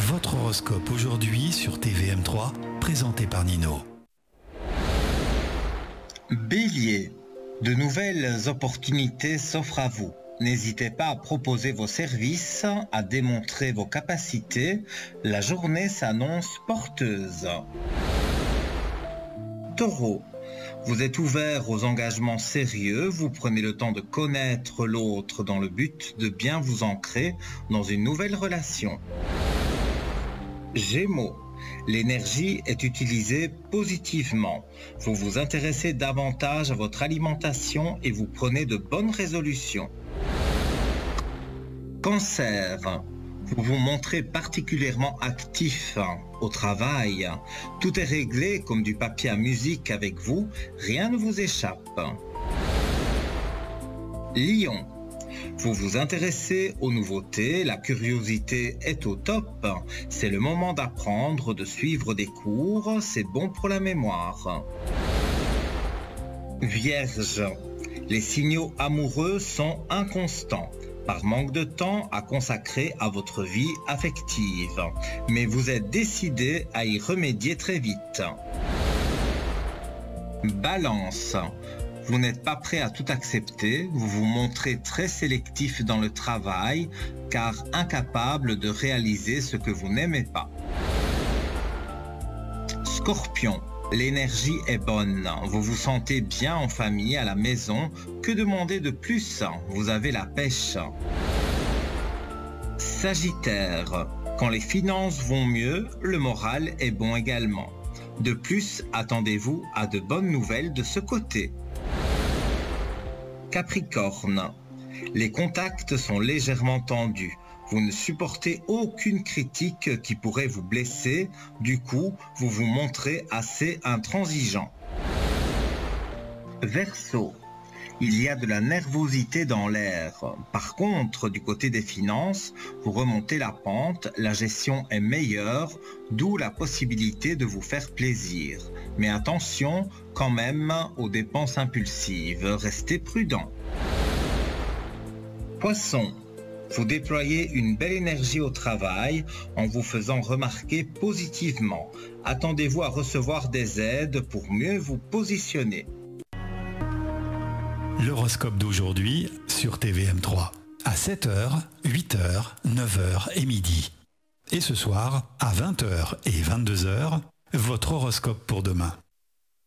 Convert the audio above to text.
Votre horoscope aujourd'hui sur TVM3, présenté par Nino. Bélier, de nouvelles opportunités s'offrent à vous. N'hésitez pas à proposer vos services, à démontrer vos capacités. La journée s'annonce porteuse. Taureau, vous êtes ouvert aux engagements sérieux, vous prenez le temps de connaître l'autre dans le but de bien vous ancrer dans une nouvelle relation. Gémeaux, l'énergie est utilisée positivement. Vous vous intéressez davantage à votre alimentation et vous prenez de bonnes résolutions. Cancer, vous vous montrez particulièrement actif au travail. Tout est réglé comme du papier à musique avec vous, rien ne vous échappe. Lion, vous vous intéressez aux nouveautés, la curiosité est au top. C'est le moment d'apprendre, de suivre des cours, c'est bon pour la mémoire. Vierge, les signaux amoureux sont inconstants, par manque de temps à consacrer à votre vie affective. Mais vous êtes décidé à y remédier très vite. Balance, vous n'êtes pas prêt à tout accepter, vous vous montrez très sélectif dans le travail, car incapable de réaliser ce que vous n'aimez pas. Scorpion, l'énergie est bonne, vous vous sentez bien en famille, à la maison, que demander de plus? Vous avez la pêche. Sagittaire, quand les finances vont mieux, le moral est bon également. De plus, attendez-vous à de bonnes nouvelles de ce côté. Capricorne, les contacts sont légèrement tendus. Vous ne supportez aucune critique qui pourrait vous blesser. Du coup, vous vous montrez assez intransigeant. Verseau, il y a de la nervosité dans l'air. Par contre, du côté des finances, vous remontez la pente, la gestion est meilleure, d'où la possibilité de vous faire plaisir. Mais attention quand même aux dépenses impulsives, restez prudent. Poisson, vous déployez une belle énergie au travail en vous faisant remarquer positivement. Attendez-vous à recevoir des aides pour mieux vous positionner. L'horoscope d'aujourd'hui sur TVM3, à 7h, 8h, 9h et midi. Et ce soir, à 20h et 22h, votre horoscope pour demain.